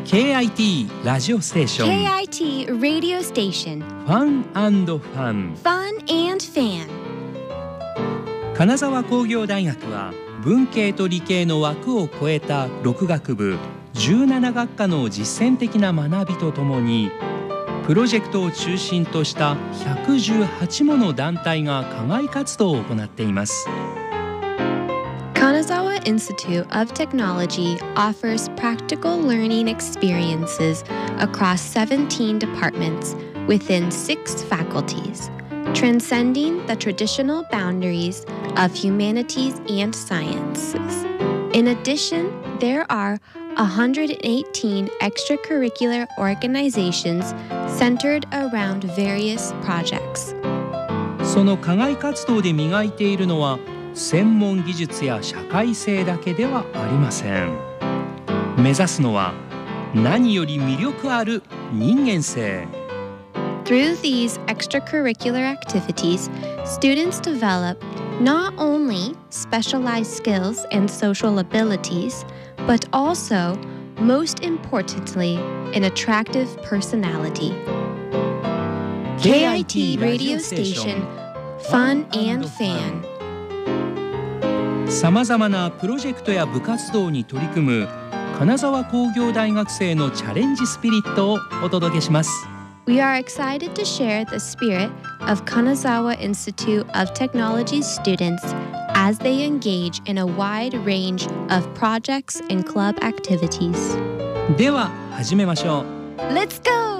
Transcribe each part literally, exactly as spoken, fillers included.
ケーアイティー ラジオステーションケーアイティー Radio Station ファン&ファン Fun and Fan 金沢工業大学は文系と理系の枠を超えたろく学部じゅうなな学科の実践的な学びとともにプロジェクトを中心としたひゃくじゅうはちもの団体が課外活動を行っています。 Kanazawa Institute of Technology offers practical learning experiences across seventeen departments within six faculties, transcending the traditional boundaries of humanities and sciences. In addition, there are one hundred eighteen extracurricular organizations centered around various projects. その課外活動で磨いているのは専門技術や社会性だけではありません。目指すのは何より魅力ある人間性。 Through these extracurricular activities, students develop not only specialized skills and social abilities, but also, most importantly, an attractive personality. ケーアイティー Radio Station Fun and Fan さまざまなプロジェクトや部活動に取り組む金沢工業大学生のチャレンジスピリットをお届けします。 We are excited to share the spirit of Kanazawa Institute of Technology's students as they engage in a wide range of projects and club activities. では始めましょう。 Let's go!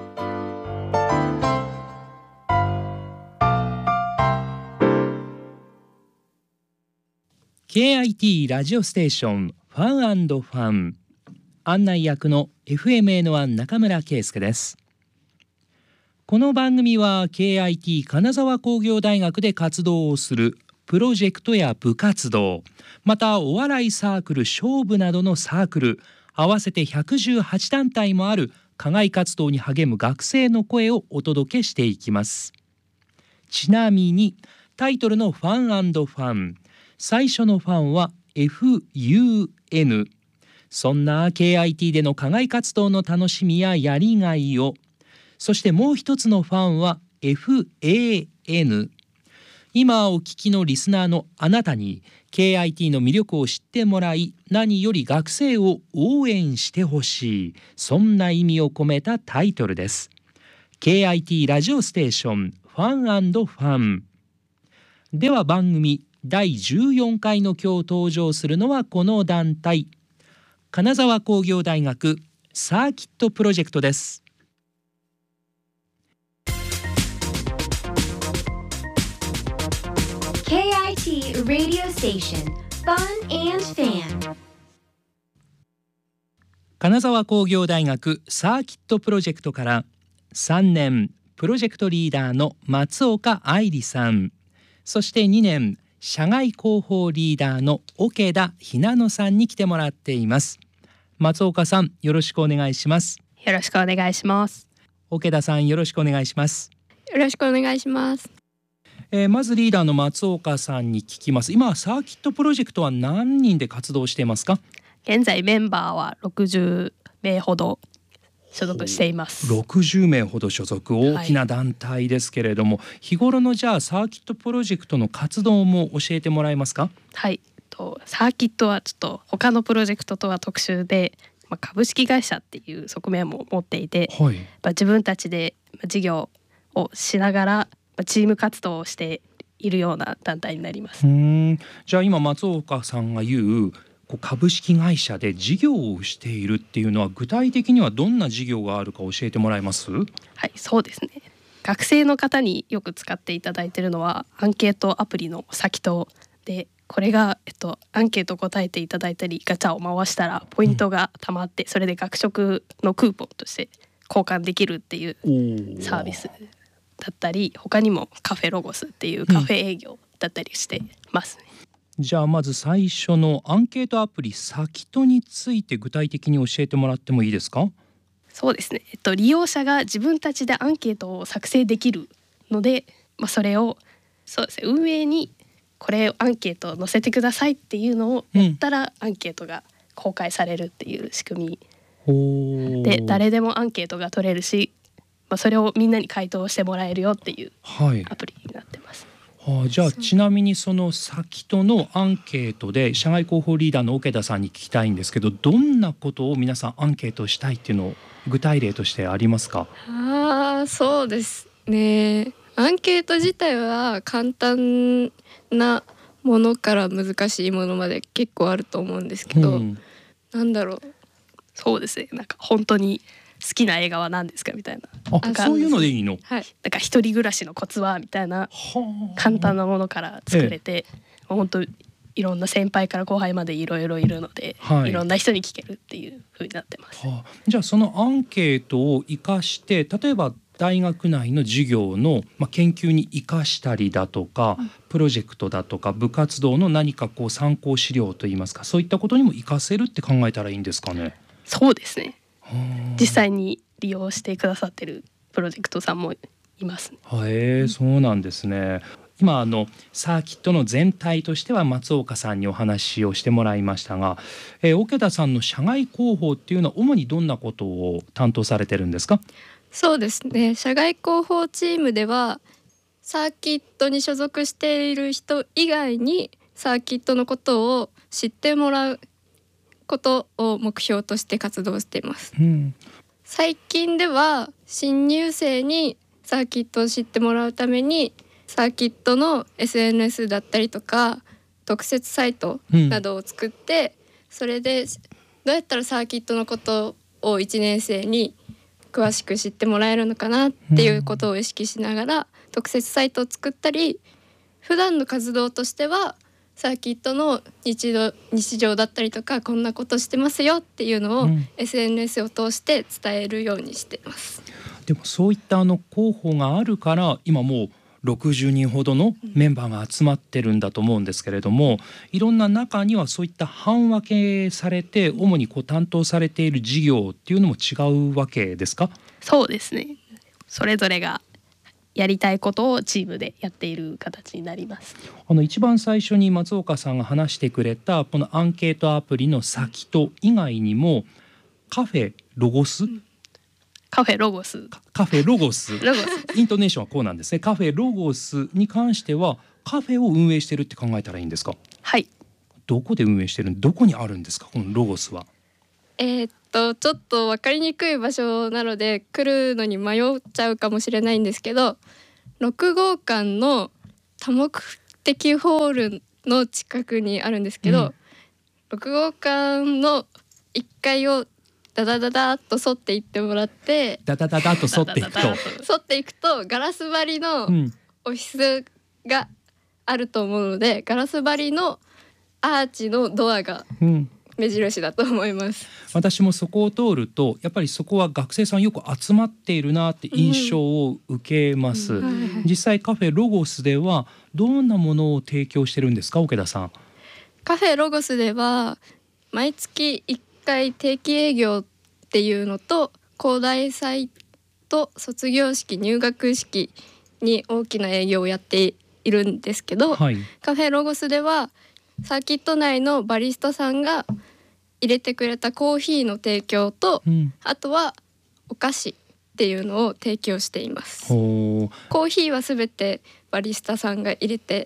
ケーアイティー ラジオステーションファン&ファン案内役の エフエムエーワン 中村圭介です。この番組は ケーアイティー 金沢工業大学で活動をするプロジェクトや部活動、またお笑いサークル、勝負などのサークル、合わせてひゃくじゅうはち団体もある課外活動に励む学生の声をお届けしていきます。ちなみにタイトルのファン&ファン、最初のファンは エフユーエヌ。そんな ケーアイティー での課外活動の楽しみややりがいを、そしてもう一つのファンは エフエーエヌ。今お聞きのリスナーのあなたに ケーアイティー の魅力を知ってもらい、何より学生を応援してほしい、そんな意味を込めたタイトルです。 ケーアイティー ラジオステーションファン&ファンでは、番組だいじゅうよんかいの今日登場するのはこの団体、金沢工業大学サーキットプロジェクトです。 ケーアイティー Radio Station Fun and Fan 金沢工業大学サーキットプロジェクトからさんねんプロジェクトリーダーの松岡愛理さん、そしてにねん社外広報リーダーの桶田ひなのさんに来てもらっています。松岡さん、よろしくお願いします。 よろしくお願いします。 桶田さん、よろしくお願いします。 よろしくお願いします。 えー、まずリーダーの松岡さんに聞きます。今サーキットプロジェクトは何人で活動していますか？ 現在メンバーはろくじゅうめいほど所属しています。 ろくじゅうめいほど所属、大きな団体ですけれども、はい、日頃のじゃあサーキットプロジェクトの活動も教えてもらえますか？ はい、とサーキットはちょっと他のプロジェクトとは特殊で、まあ、株式会社っていう側面も持っていて、はい、まあ、自分たちで事業をしながら、まあ、チーム活動をしているような団体になります。 うーん、じゃあ今松岡さんが言う株式会社で事業をしているっていうのは、具体的にはどんな事業があるか教えてもらえます？ はい、そうですね。学生の方によく使っていただいているのはアンケートアプリのサキトで、これが、えっと、アンケート答えていただいたりガチャを回したらポイントがたまって、うん、それで学食のクーポンとして交換できるっていうサービスだったり、他にもカフェロゴスっていうカフェ営業だったりしてますね。 うん、じゃあまず最初のアンケートアプリサキトについて具体的に教えてもらってもいいですか？ そうですね、えっと、利用者が自分たちでアンケートを作成できるので、まあ、それをそうですね、運営にこれアンケートを載せてくださいっていうのをやったら、うん、アンケートが公開されるっていう仕組みほう。 で誰でもアンケートが取れるし、まあ、それをみんなに回答してもらえるよっていうはい。 アプリになってます。 はあ、じゃあちなみにその先とのアンケートで社外広報リーダーの桶田さんに聞きたいんですけど、どんなことを皆さんアンケートしたいっていうのを具体例としてありますか？ ああ、そうですね。アンケート自体は簡単なものから難しいものまで結構あると思うんですけど、 うん、 なんだろう。 そうですね、なんか本当に好きな映画は何ですかみたいな、 あ、 あそういうのでいいの？ はい。 なんか一人暮らしのコツはみたいなはあ、 簡単なものから作れて、本当いろんな先輩から後輩までいろいろいるので、 はいいろんな人に聞けるっていう風になってます。 はあ、じゃあそのアンケートを生かして例えば大学内の授業の、まあ、研究に生かしたりだとか、うん、プロジェクトだとか部活動の何かこう参考資料といいますか、そういったことにも活かせるって考えたらいいんですかね？ そうですね、 はあ、 実際に利用してくださってるプロジェクトさんもいますね。 へえ、そうなんですね。今あのサーキットの全体としては松岡さんにお話をしてもらいましたが、えー、桶田さんの社外広報っていうのは主にどんなことを担当されてるんですか？ そうですね。社外広報チームではサーキットに所属している人以外にサーキットのことを知ってもらうことを目標として活動しています。 うん、 最近では新入生にサーキットを知ってもらうためにサーキットの エスエヌエス だったりとか特設サイトなどを作って、うん、それでどうやったらサーキットのことをいちねん生に詳しく知ってもらえるのかなっていうことを意識しながら特設サイトを作ったり、普段の活動としてはサーキットの日常、日常だったりとかこんなことしてますよっていうのを エスエヌエス を通して伝えるようにしています。 うん、でもそういったあの広報があるから今もうろくじゅうにんほどのメンバーが集まってるんだと思うんですけれども、いろんな中にはそういった班分けされて主にこう担当されている事業っていうのも違うわけですか？ そうですね、それぞれがやりたいことをチームでやっている形になります。 あの一番最初に松岡さんが話してくれたこのアンケートアプリの先と以外にもカフェロゴス、うん、 カフェロゴスカフェロゴスロゴスイントネーションはこうなんですね。カフェロゴスに関してはカフェを運営してるって考えたらいいんですか？ はい。 どこで運営してる、どこにあるんですかこのロゴスは？ えー、っとちょっと分かりにくい場所なので来るのに迷っちゃうかもしれないんですけど、ろく号館の多目的ホールの近くにあるんですけど、うん、ろく号館のいっかいをダダダダッと沿っていってもらってダダダダッと沿っていくと沿っていくとガラス張りのオフィスがあると思うので、うん、ガラス張りのアーチのドアが目印だと思います、 うん、私もそこを通るとやっぱりそこは学生さんよく集まっているなって印象を受けます、うん、実際カフェロゴスではどんなものを提供してるんですか桶田さん？ カフェロゴスでは毎月いっかい定期営業っていうのと高大祭と卒業式入学式に大きな営業をやっているんですけど、はい、カフェロゴスではサーキット内のバリスタさんが入れてくれたコーヒーの提供と、うん、あとはお菓子っていうのを提供しています。コーヒーはすべてバリスタさんが入れて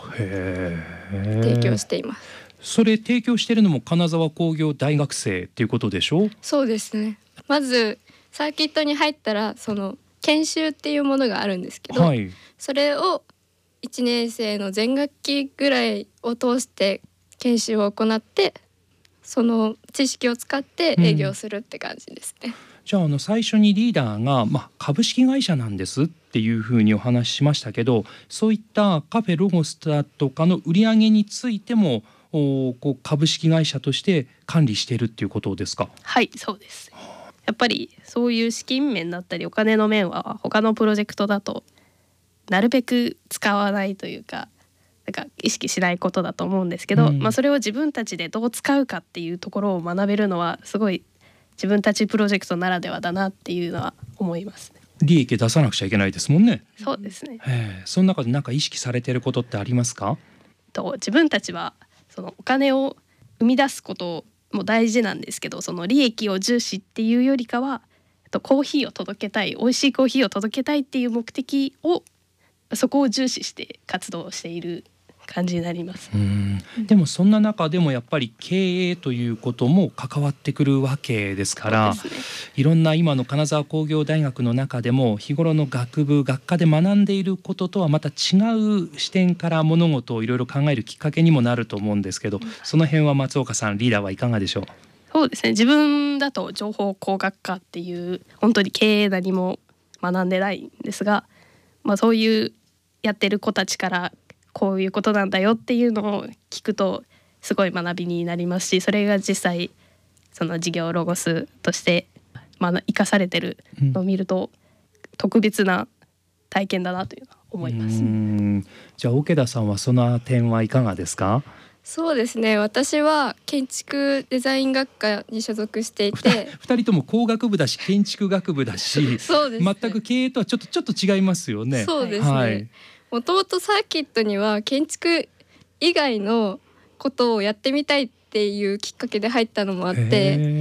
提供しています。 それ提供してるのも金沢工業大学生っていうことでしょ？ そうですね。まずサーキットに入ったらその研修っていうものがあるんですけど、はい、それをいちねん生の全学期ぐらいを通して研修を行ってその知識を使って営業するって感じですね、うん、 じゃあ、あの最初にリーダーが、まあ、株式会社なんですっていうふうにお話ししましたけど、そういったカフェロゴスだとかの売り上げについてもおこう株式会社として管理しているっていうことですか？ はい、そうです。やっぱりそういう資金面だったりお金の面は他のプロジェクトだとなるべく使わないというか、なんか意識しないことだと思うんですけど、うん、まあ、それを自分たちでどう使うかっていうところを学べるのはすごい自分たちプロジェクトならではだなっていうのは思います、ね、 利益出さなくちゃいけないですもんね。 そうですね。 その中で何か意識されていることってありますか？ と自分たちはそのお金を生み出すことも大事なんですけど、その利益を重視っていうよりかはコーヒーを届けたい、美味しいコーヒーを届けたいっていう目的を、そこを重視して活動している感じになります。 うん、でもそんな中でもやっぱり経営ということも関わってくるわけですから、 そうですね、 いろんな今の金沢工業大学の中でも日頃の学部学科で学んでいることとはまた違う視点から物事をいろいろ考えるきっかけにもなると思うんですけど、その辺は松岡さん、リーダーはいかがでしょう？ そうですね、自分だと情報工学科っていう本当に経営何も学んでないんですが、まあ、そういうやってる子たちからこういうことなんだよっていうのを聞くとすごい学びになりますし、それが実際その事業ロゴスとしてまあ生かされてるのを見ると特別な体験だなというのは思います。 うん、じゃあ桶田さんはその点はいかがですか？ そうですね、私は建築デザイン学科に所属していてふたりとも工学部だし建築学部だしそうですね、 全く経営とはちょっとちょっと違いますよね。 そうですね、はい、もともとサーキットには建築以外のことをやってみたいっていうきっかけで入ったのもあって、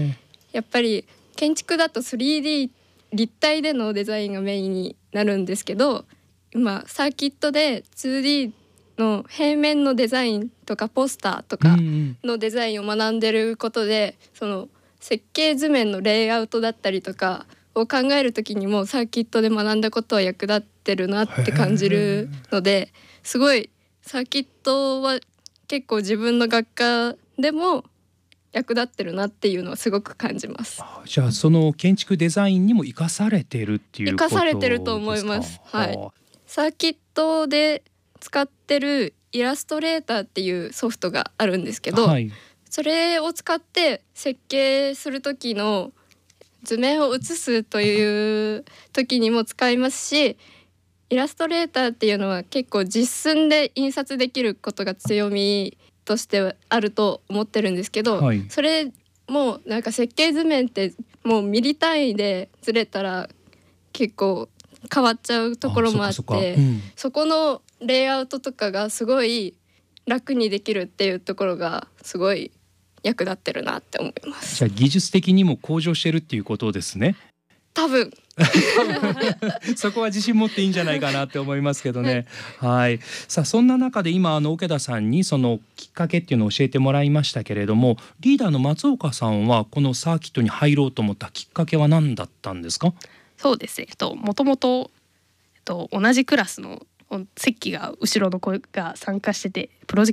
やっぱり建築だと スリーディー 立体でのデザインがメインになるんですけど、今サーキットで ツーディー の平面のデザインとかポスターとかのデザインを学んでることで、その設計図面のレイアウトだったりとかを考える時にもサーキットで学んだことは役立ってるなって感じるので、すごいサーキットは結構自分の学科でも役立ってるなっていうのはすごく感じます。 じゃあその建築デザインにも生かされてるっていうことですか？ 生かされてると思います。はい。サーキットで使ってるイラストレーターっていうソフトがあるんですけど、はい、それを使って設計する時の図面を写すという時にも使いますし、イラストレーターっていうのは結構実寸で印刷できることが強みとしてあると思ってるんですけど、はい、それもなんか設計図面ってもうミリ単位でずれたら結構変わっちゃうところもあって、 そ, そ, うん、そこのレイアウトとかがすごい楽にできるっていうところがすごい役立ってるなって思います。 じゃあ技術的にも向上してるっていうことですね。 多分そこは自信持っていいんじゃないかなって思いますけどね。はい。さあそんな中で今あの桶田さんにそのきっかけっていうのを教えてもらいましたけれども、リーダーの松岡さんはこのサーキットに入ろうと思ったきっかけは何だったんですか？ そうですね、えっと、もともと、えっと、同じクラスの席が後ろの子が参加しててプロジェクト